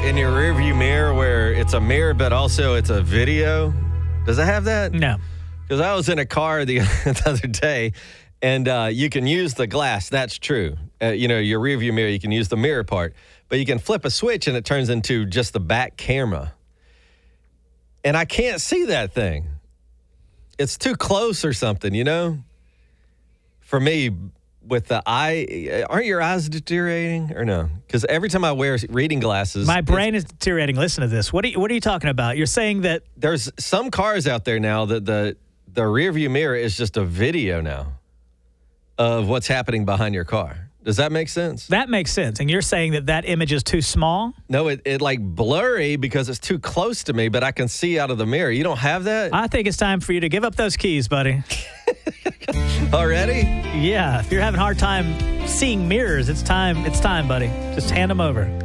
in your rearview mirror where it's a mirror, but also it's a video? Does it have that? No. Because I was in a car the other day, and you can use the glass. That's true. Your rearview mirror, you can use the mirror part. But you can flip a switch, and it turns into just the back camera. And I can't see that thing. It's too close or something, For me, with the eye, aren't your eyes deteriorating or no? Because every time I wear reading glasses, my brain is deteriorating. Listen to this. What are you talking about? You're saying that there's some cars out there now that the rearview mirror is just a video now of what's happening behind your car. Does that make sense? That makes sense. And you're saying that image is too small? No, it like blurry because it's too close to me, but I can see out of the mirror. You don't have that? I think it's time for you to give up those keys, buddy. Already? Yeah. If you're having a hard time seeing mirrors, it's time, buddy. Just hand them over.